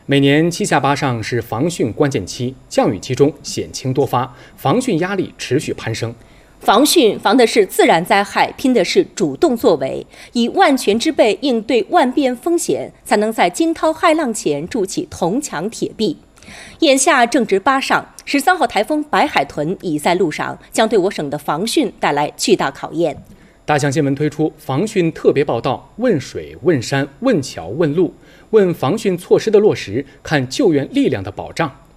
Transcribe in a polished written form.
每年7下8上是防汛关键期，降雨期中险情多发，防汛压力持续攀升。 防汛防的是自然灾害，拼的是主动作为，以万全之备应对万变风险，才能在惊涛骇浪前筑起铜墙铁壁。眼下正值8上，13号台风白海豚已在路上，将对我省的防汛带来巨大考验。 大象新闻推出防汛特别报道，问水、问山、问桥、问路，问防汛措施的落实，看救援力量的保障。